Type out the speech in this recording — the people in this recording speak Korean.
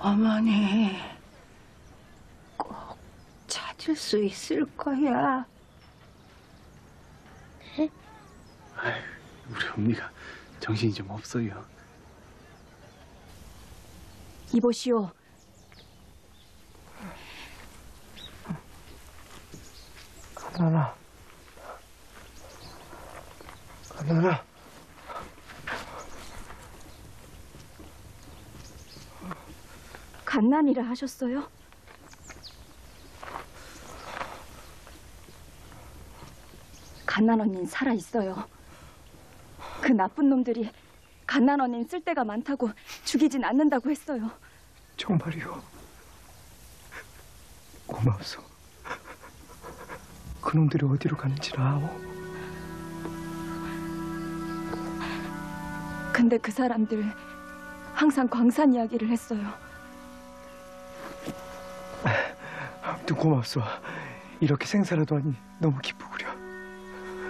어머니, 꼭 찾을 수 있을 거야. 네? 아유, 우리 언니가 정신이 좀 없어요. 이보시오. 가나나. 가나나. 갓난이라 하셨어요? 갓난 언닌 살아있어요. 그 나쁜 놈들이 갓난 언닌 쓸 데가 많다고 죽이진 않는다고 했어요. 정말이요. 고마워서. 그놈들이 어디로 가는지를 아오. 근데 그 사람들 항상 광산 이야기를 했어요. 아무튼 고맙소. 이렇게 생사라도 하니 너무 기쁘구려.